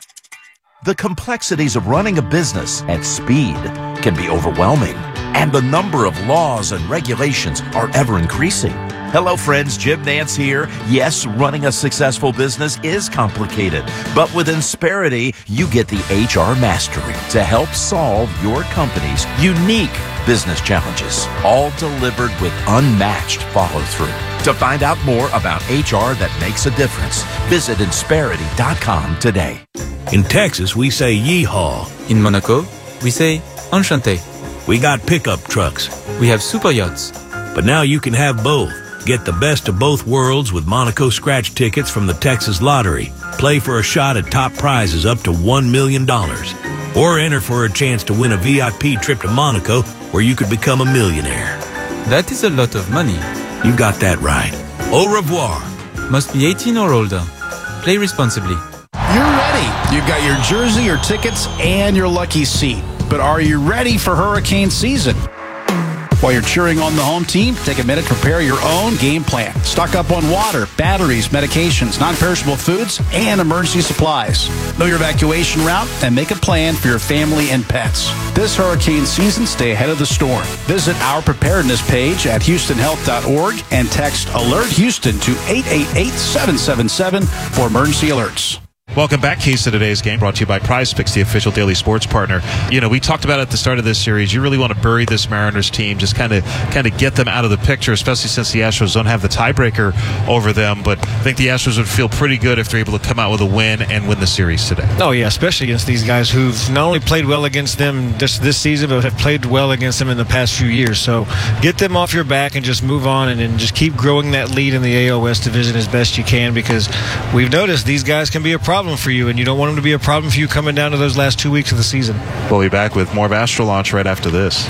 S27: The complexities of running a business at speed can be overwhelming, and the number of laws and regulations are ever increasing. Hello friends, Jim Nance here. Yes, running a successful business is complicated, but with Insperity, you get the H R mastery to help solve your company's unique business challenges, all delivered with unmatched follow-through. To find out more about H R that makes a difference, visit Insperity dot com today.
S28: In Texas, we say yeehaw.
S29: In Monaco, we say enchanté.
S28: We got pickup trucks.
S29: We have super yachts.
S28: But now you can have both. Get the best of both worlds with Monaco scratch tickets from the Texas Lottery. Play for a shot at top prizes up to one million dollars. Or enter for a chance to win a V I P trip to Monaco where you could become a millionaire.
S29: That is a lot of money.
S28: You got that right. Au revoir.
S29: Must be eighteen or older. Play responsibly.
S30: You're ready. You've got your jersey, your tickets, and your lucky seat. But are you ready for hurricane season? While you're cheering on the home team, take a minute to prepare your own game plan. Stock up on water, batteries, medications, non-perishable foods, and emergency supplies. Know your evacuation route and make a plan for your family and pets. This hurricane season, stay ahead of the storm. Visit our preparedness page at houston health dot org and text Alert Houston to eight eight eight, seven seven seven for emergency alerts.
S17: Welcome back, Keys to today's game, brought to you by Prize Picks, the official daily sports partner. You know, we talked about at the start of this series, you really want to bury this Mariners team, just kind of kind of get them out of the picture, especially since the Astros don't have the tiebreaker over them. But I think the Astros would feel pretty good if they're able to come out with a win and win the series today.
S6: Oh, yeah, especially against these guys who've not only played well against them this, this season, but have played well against them in the past few years. So get them off your back and just move on and, and just keep growing that lead in the A L West division as best you can, because we've noticed these guys can be a problem for you, and you don't want them to be a problem for you coming down to those last two weeks of the season.
S17: We'll be back with more of Astro Launch right after this.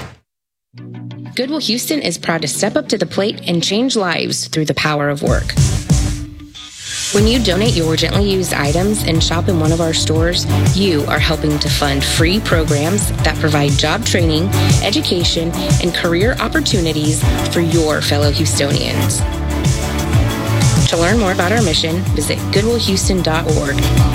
S31: Goodwill Houston is proud to step up to the plate and change lives through the power of work. When you donate your gently used items and shop in one of our stores, you are helping to fund free programs that provide job training, education, and career opportunities for your fellow Houstonians. To learn more about our mission, visit goodwill houston dot org.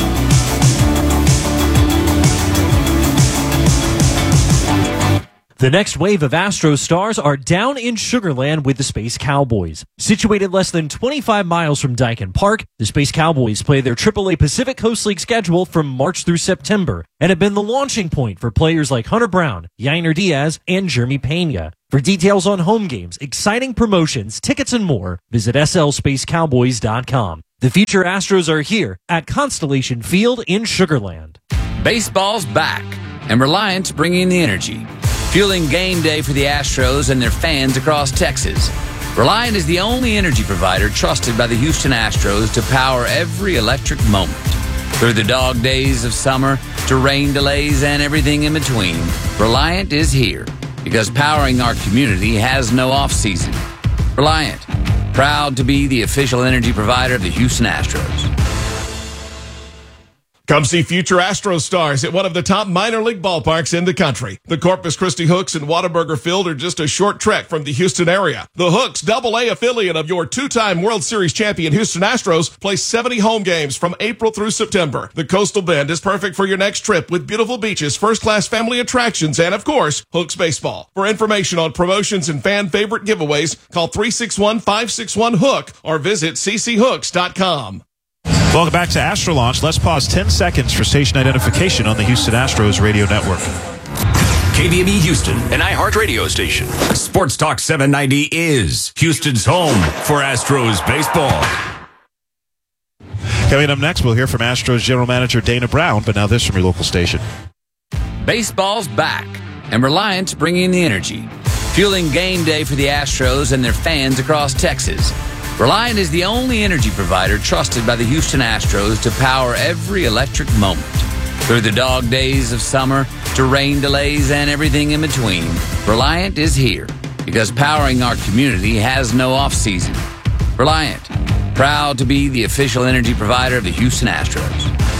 S1: The next wave of Astros stars are down in Sugar Land with the Space Cowboys. Situated less than twenty-five miles from Dyken Park, the Space Cowboys play their triple A Pacific Coast League schedule from March through September and have been the launching point for players like Hunter Brown, Yainer Diaz, and Jeremy Pena. For details on home games, exciting promotions, tickets, and more, visit S L space cowboys dot com. The future Astros are here at Constellation Field in Sugar Land.
S7: Baseball's back, and Reliant's bringing the energy, fueling game day for the Astros and their fans across Texas. Reliant is the only energy provider trusted by the Houston Astros to power every electric moment. Through the dog days of summer to rain delays and everything in between, Reliant is here because powering our community has no off-season. Reliant, proud to be the official energy provider of the Houston Astros.
S8: Come see future Astros stars at one of the top minor league ballparks in the country. The Corpus Christi Hooks and Whataburger Field are just a short trek from the Houston area. The Hooks, double A affiliate of your two-time World Series champion Houston Astros, play seventy home games from April through September. The Coastal Bend is perfect for your next trip with beautiful beaches, first-class family attractions, and, of course, Hooks baseball. For information on promotions and fan favorite giveaways, call three six one, five six one, HOOK or visit c c hooks dot com.
S17: Welcome back to Astro Launch. Let's pause ten seconds for station identification on the Houston Astros radio network.
S16: K B M E Houston, an iHeart radio station. Sports Talk seven ninety is Houston's home for Astros baseball.
S17: Coming up next, we'll hear from Astros General Manager Dana Brown, but now this from your local station.
S7: Baseball's back, and Reliant's bringing the energy, fueling game day for the Astros and their fans across Texas. Reliant is the only energy provider trusted by the Houston Astros to power every electric moment. Through the dog days of summer to rain delays and everything in between, Reliant is here because powering our community has no off-season. Reliant, proud to be the official energy provider of the Houston Astros.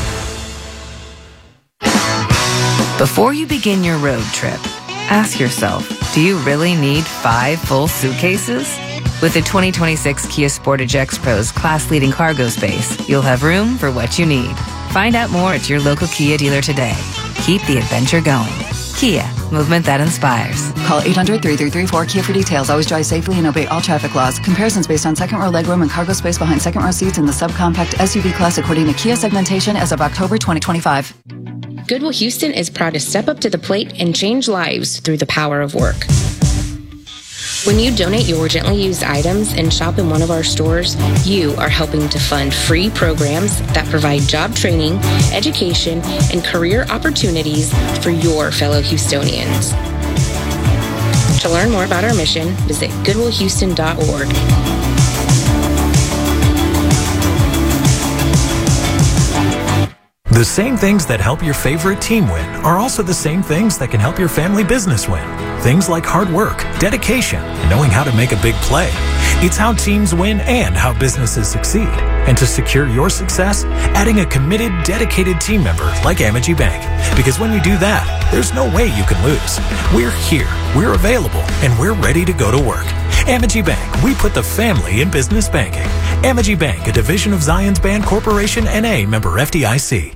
S10: Before you begin your road trip, ask yourself, do you really need five full suitcases? With the twenty twenty-six Kia Sportage X-Pro's class-leading cargo space, you'll have room for what you need. Find out more at your local Kia dealer today. Keep the adventure going. Kia, movement that inspires.
S11: Call eight hundred, three three three, four, K I A for details. Always drive safely and obey all traffic laws. Comparisons based on second row legroom and cargo space behind second row seats in the subcompact S U V class according to Kia segmentation as of October twenty twenty-five.
S31: Goodwill Houston is proud to step up to the plate and change lives through the power of work. When you donate your gently used items and shop in one of our stores, you are helping to fund free programs that provide job training, education, and career opportunities for your fellow Houstonians. To learn more about our mission, visit goodwill houston dot org.
S12: The same things that help your favorite team win are also the same things that can help your family business win. Things like hard work, dedication, and knowing how to make a big play. It's how teams win and how businesses succeed. And to secure your success, adding a committed, dedicated team member like Amegy Bank. Because when you do that, there's no way you can lose. We're here, we're available, and we're ready to go to work. Amegy Bank, we put the family in business banking. Amegy Bank, a division of Zions Bank Corporation, N A, member F D I C.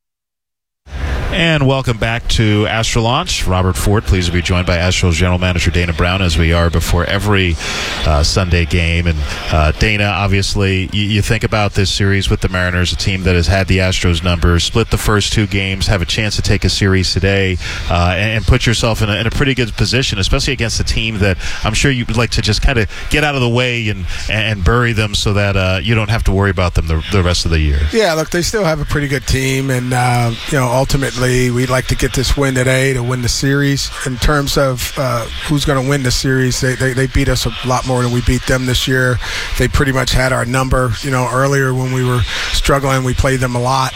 S17: And welcome back to Astro Launch. Robert Ford, pleased to be joined by Astros General Manager Dana Brown, as we are before every uh, Sunday game. And uh, Dana, obviously, you, you think about this series with the Mariners, a team that has had the Astros numbers, split the first two games, have a chance to take a series today, uh, and, and put yourself in a, in a pretty good position, especially against a team that I'm sure you would like to just kind of get out of the way and, and bury them so that uh, you don't have to worry about them the, the rest of the year.
S13: Yeah, look, they still have a pretty good team, and, uh, you know, ultimately, we'd like to get this win today to win the series. In terms of uh, who's going to win the series, they, they they beat us a lot more than we beat them this year. They pretty much had our number. You know, earlier when we were struggling, we played them a lot.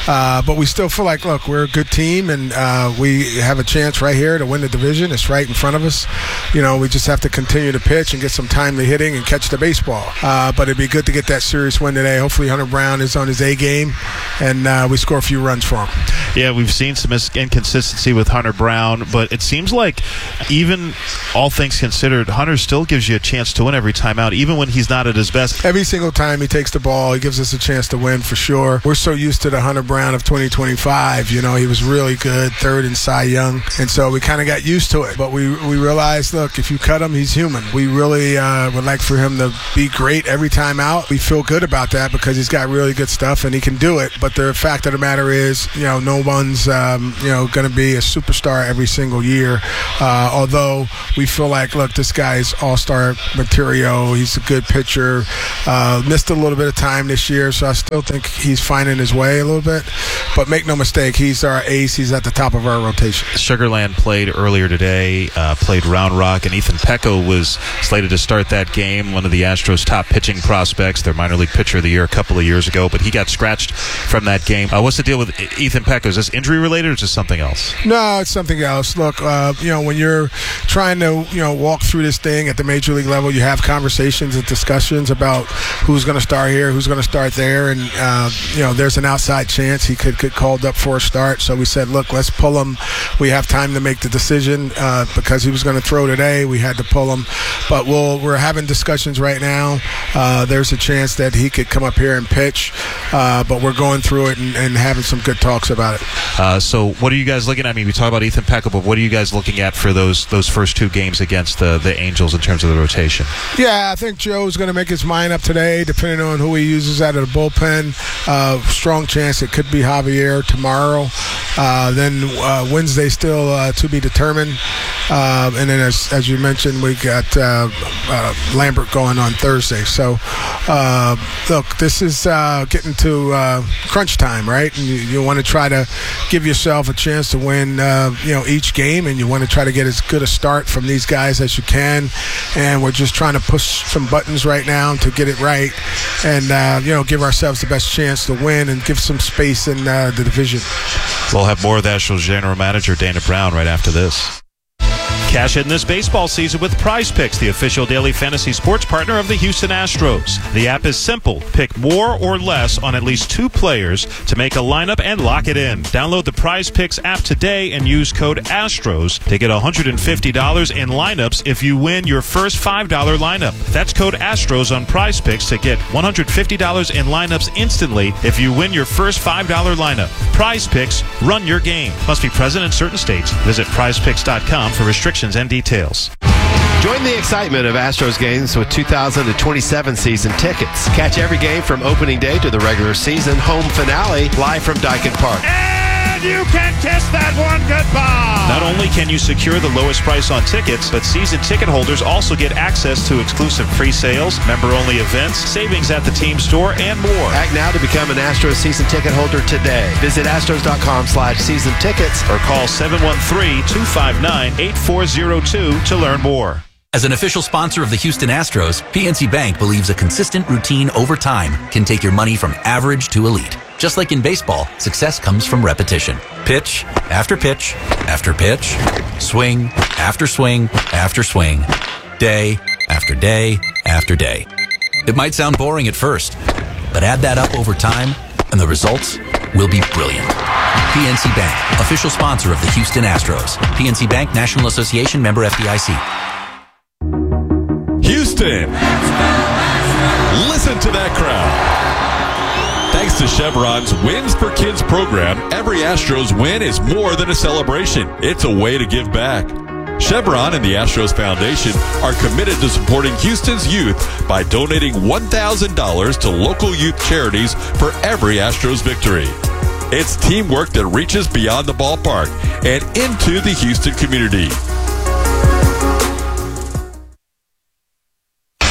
S13: Uh, but we still feel like, look, we're a good team, and uh, we have a chance right here to win the division. It's right in front of us. You know, we just have to continue to pitch and get some timely hitting and catch the baseball. Uh, but it'd be good to get that serious win today. Hopefully Hunter Brown is on his A game, and uh, we score a few runs for him.
S17: Yeah, we've seen some inconsistency with Hunter Brown, but it seems like even all things considered, Hunter still gives you a chance to win every time out, even when he's not at his best.
S13: Every single time he takes the ball, he gives us a chance to win for sure. We're so used to the Hunter Brown of twenty twenty-five. You know, he was really good, third in Cy Young, and so we kind of got used to it. But we we realized, look, if you cut him, he's human. We really uh, would like for him to be great every time out. We feel good about that because he's got really good stuff and he can do it. But the fact of the matter is, you know, no one's um, you know going to be a superstar every single year. Uh, although we feel like, look, this guy's all-star material. He's a good pitcher. Uh, missed a little bit of time this year, so I still think he's finding his way a little bit. But make no mistake, he's our ace. He's at the top of our rotation.
S17: Sugar Land played earlier today, uh, played Round Rock, and Ethan Pecco was slated to start that game, one of the Astros' top pitching prospects, their minor league pitcher of the year a couple of years ago, but he got scratched from that game. Uh, what's the deal with Ethan Pecco? Is this injury-related or is this something else?
S13: No, it's something else. Look, uh, you know, when you're trying to, you know, walk through this thing at the major league level, you have conversations and discussions about who's going to start here, who's going to start there, and, uh, you know, there's an outside chance he could get called up for a start. So we said, look, let's pull him. We have time to make the decision uh, because he was going to throw today. We had to pull him. But we'll, we're having discussions right now. Uh, there's a chance that he could come up here and pitch, uh, but we're going through it and, and having some good talks about it.
S17: Uh, so what are you guys looking at? I mean, we talk about Ethan Pecco, but what are you guys looking at for those those first two games against the, the Angels in terms of the rotation?
S13: Yeah, I think Joe's going to make his mind up today, depending on who he uses out of the bullpen. Uh, strong chance it could be Javier tomorrow. Uh, then uh, Wednesday still uh, to be determined. Uh, and then, as, as you mentioned, we got uh, uh, Lambert going on Thursday. So, uh, look, this is uh, getting to uh, crunch time, right? And you, you want to try to give yourself a chance to win, uh, you know, each game, and you want to try to get as good a start from these guys as you can. And we're just trying to push some buttons right now to get it right, and uh, you know, give ourselves the best chance to win and give some space in uh, the division.
S17: We'll have more of the Astros general manager Dana Brown right after this. Cash in this baseball season with Prize Picks, the official daily fantasy sports partner of the Houston Astros. The app is simple. Pick more or less on at least two players to make a lineup and lock it in. Download the Prize Picks app today and use code ASTROS to get one hundred fifty dollars in lineups if you win your first five dollar lineup. That's code ASTROS on Prize Picks to get one hundred fifty dollars in lineups instantly if you win your first five dollar lineup. Prize Picks, run your game. Must be present in certain states. Visit prize picks dot com for restrictions and details.
S9: Join the excitement of Astros games with two thousand twenty-seven season tickets. Catch every game from opening day to the regular season home finale live from Daikin Park.
S17: And you can kiss that one goodbye. Not only can you secure the lowest price on tickets, but season ticket holders also get access to exclusive free sales, member-only events, savings at the team store, and more.
S9: Act now to become an Astros season ticket holder today. Visit astros.com slash season tickets
S17: or call seven one three, two five nine, eight four zero two to learn more.
S14: As an official sponsor of the Houston Astros, P N C Bank believes a consistent routine over time can take your money from average to elite. Just like in baseball, success comes from repetition. Pitch after pitch after pitch. Swing after swing after swing. Day after day after day. It might sound boring at first, but add that up over time, and the results will be brilliant. P N C Bank, official sponsor of the Houston Astros. P N C Bank, National Association, member F D I C.
S15: Houston, listen to that crowd. Thanks to Chevron's Wins for Kids program, every Astros win is more than a celebration. It's a way to give back. Chevron and the Astros Foundation are committed to supporting Houston's youth by donating one thousand dollars to local youth charities for every Astros victory. It's teamwork that reaches beyond the ballpark and into the Houston community.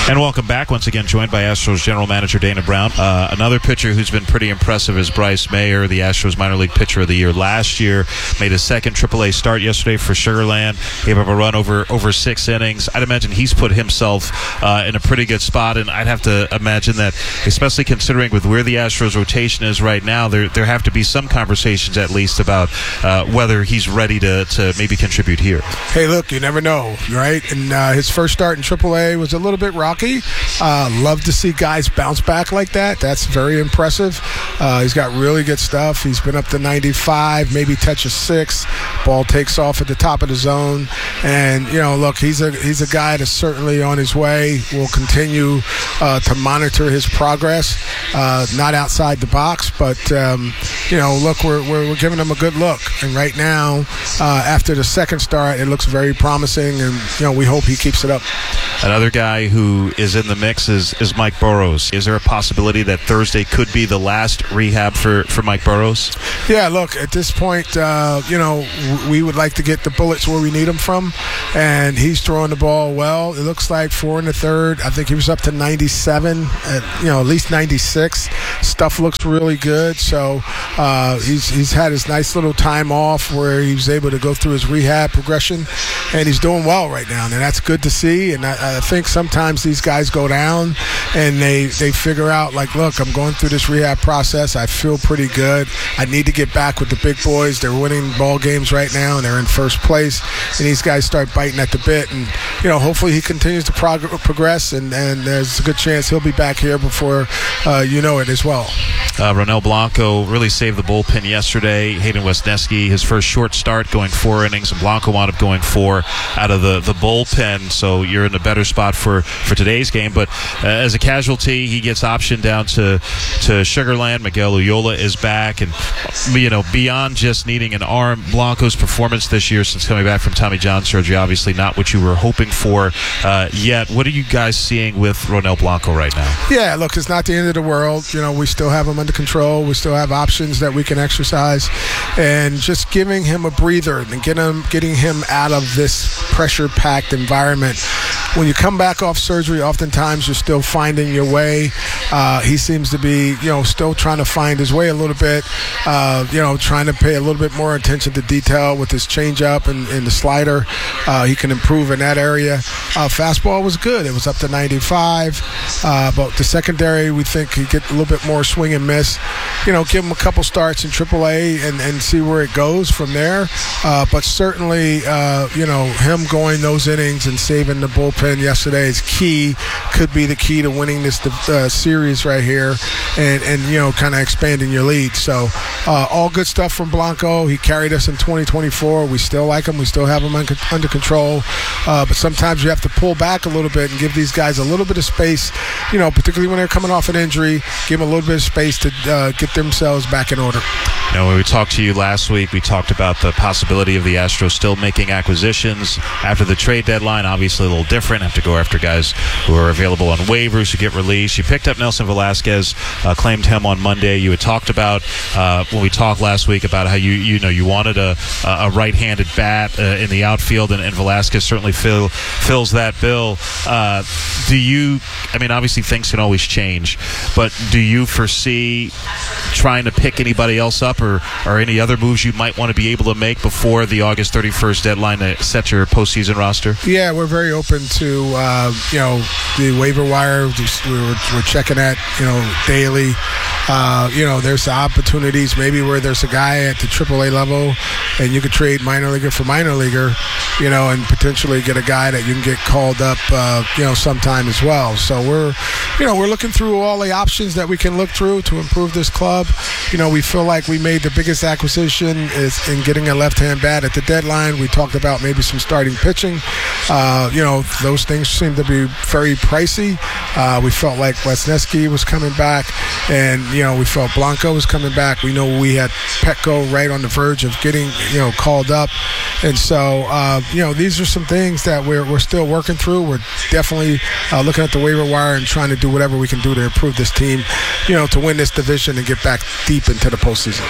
S17: And welcome back. Once again, joined by Astros General Manager Dana Brown. Uh, another pitcher who's been pretty impressive is Bryce Mayer, the Astros minor league pitcher of the year last year. Made his second triple A start yesterday for Sugar Land. Gave up a run over over six innings. I'd imagine he's put himself uh, in a pretty good spot, and I'd have to imagine that, especially considering with where the Astros rotation is right now, there there have to be some conversations at least about uh, whether he's ready to, to maybe contribute here.
S13: Hey, look, you never know, right? And uh, his first start in triple A was a little bit rocky. Uh, love to see guys bounce back like that. That's very impressive. Uh, he's got really good stuff. He's been up to ninety-five, maybe touch a six. Ball takes off at the top of the zone. And, you know, look, he's a he's a guy that's certainly on his way. We'll continue uh, to monitor his progress, uh, not outside the box, but, um, you know, look, we're, we're, we're giving him a good look. And right now, uh, after the second start, it looks very promising, and, you know, we hope he keeps it up.
S17: Another guy who is in the mix is, is Mike Burrows. Is there a possibility that Thursday could be the last rehab for, for Mike Burrows?
S13: Yeah, look, at this point, uh, you know, we would like to get the bullets where we need them from, and he's throwing the ball well. It looks like four in the third. I think he was up to ninety-seven, at, you know, at least ninety-six. Stuff looks really good. So uh, he's he's had his nice little time off where he was able to go through his rehab progression, and he's doing well right now, and that's good to see. And I, I think sometimes these guys go down and they they figure out, like, look, I'm going through this rehab process. I feel pretty good. I need to get back with the big boys. They're winning ball games right now, and they're in first place. And these guys start biting at the bit, and you know, hopefully he continues to prog- progress, and, and there's a good chance he'll be back here before uh, you know it as well.
S17: Uh, Ronel Blanco really saved the bullpen yesterday. Hayden Wesneski, his first short start, going four innings, and Blanco wound up going four out of the, the bullpen. So you're in a better spot for, for today's game. But uh, as a casualty, he gets optioned down to to Sugar Land. Miguel Loyola is back, and you know, beyond just needing an arm, Blanco's performance this year since coming back from Tommy John surgery, obviously not what you were hoping for uh, yet. What are you guys seeing with Ronel Blanco right now?
S13: Yeah, look, it's not the end of the world. You know, we still have him under control. We still have options that we can exercise, and just giving him a breather and getting him, getting him out of this pressure-packed environment. When you come back off surgery, oftentimes you're still finding your way. Uh, he seems to be, you know, still trying to find his way a little bit, uh, you know, trying to pay a little bit more attention to detail with his changeup and, and the slider. Uh, he can improve in that area. Uh, fastball was good. It was up to ninety-five. Uh, but the secondary, we think he get a little bit more swing and miss. You know, give him a couple starts in triple A and, and see where it goes from there. Uh, but certainly, uh, you know, him going those innings and saving the bullpen yesterday is key. Could be the key to winning this uh, series right here, and, and you know, kind of expanding your lead. So uh, all good stuff from Blanco. He carried us in twenty twenty-four. We still like him. We still have him under, under control. Uh, but sometimes you have to pull back a little bit and give these guys a little bit of space, you know, particularly when they're coming off an injury. Give them a little bit of space to uh, get themselves back in order.
S17: You know, when we talked to you last week, we talked about the possibility of the Astros still making acquisitions after the trade deadline. Obviously a little different. Have to go after guys who are available on waivers, who get released. You picked up Nelson Velasquez, uh, claimed him on Monday. You had talked about, uh, when we talked last week, about how you you know you wanted a, a right-handed bat uh, in the outfield, and, and Velasquez certainly fill, fills that bill. Uh, do you, I mean, obviously things can always change, but do you foresee trying to pick anybody else up, or, or any other moves you might want to be able to make before the August thirty-first deadline to set your postseason roster?
S13: Yeah, we're very open to, uh, you know, the waiver wire. Just, we're, we're checking that, you know, daily. Uh, you know, there's opportunities maybe where there's a guy at the triple A level and you could trade minor leaguer for minor leaguer, you know, and potentially get a guy that you can get called up, uh, you know, sometime as well. So we're, you know, we're looking through all the options that we can look through to improve this club. You know, we feel like we made the biggest acquisition is in getting a left-hand bat at the deadline. We talked about maybe some starting pitching. Uh, you know, those things seem to be very pricey. Uh, we felt like Wesneski was coming back, and, you know, we felt Blanco was coming back. We know we had Petco right on the verge of getting, you know, called up. And so, uh, you know, these are some things that we're, we're still working through. We're definitely uh, looking at the waiver wire and trying to do whatever we can do to improve this team, you know, to win this division and get back deep into the postseason.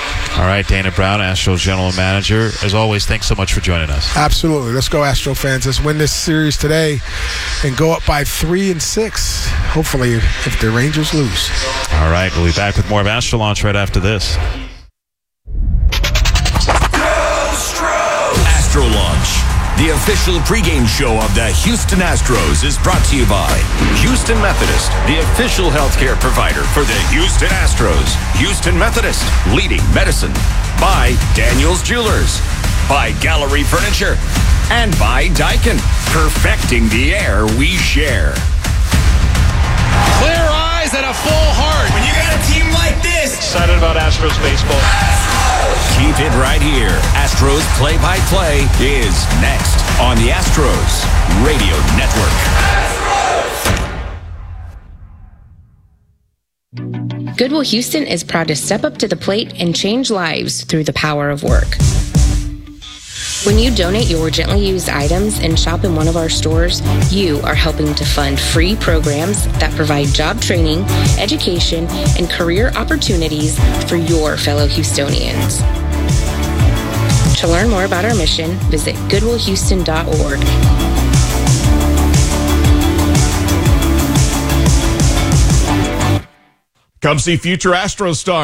S17: All right, Dana Brown, Astros General Manager. As always, thanks so much for joining us.
S13: Absolutely. Let's go, Astro fans. Let's win this series today and go up by three and six. Hopefully, if the Rangers lose.
S17: All right, we'll be back with more of Astro Launch right after this.
S16: Astro Launch, the official pregame show of the Houston Astros, is brought to you by Houston Methodist, the official healthcare provider for the Houston Astros. Houston Methodist, leading medicine. By Daniels Jewelers. By Gallery Furniture. And by Daikin, perfecting the air we share.
S2: Clear eyes and a full heart. When you got a team like this.
S17: Excited about Astros baseball.
S16: Keep it right here. Astros play-by-play is next on the Astros Radio Network.
S31: Goodwill Houston is proud to step up to the plate and change lives through the power of work. When you donate your gently used items and shop in one of our stores, you are helping to fund free programs that provide job training, education, and career opportunities for your fellow Houstonians. To learn more about our mission, visit goodwill houston dot org.
S8: Come see future Astros stars.